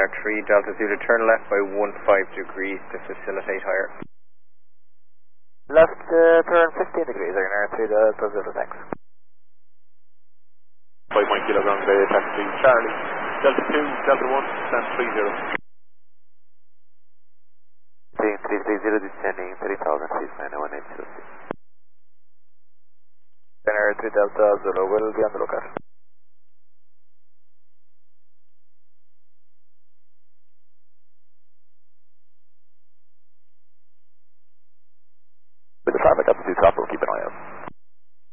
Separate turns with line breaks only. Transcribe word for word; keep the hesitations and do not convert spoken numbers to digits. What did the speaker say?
Ryanair three Delta Zulu, turn left by one five degrees to facilitate higher.
Left uh, turn fifteen degrees, Ryanair three Delta Zulu, thanks.
five point kilo ground bay, taxi Charlie, Delta two, Delta one, stand three zero.
three three three zero, descending three thousand feet, nine one eight zero six. Ryanair three Delta Zulu, will be on the lookout. With the traffic up to top.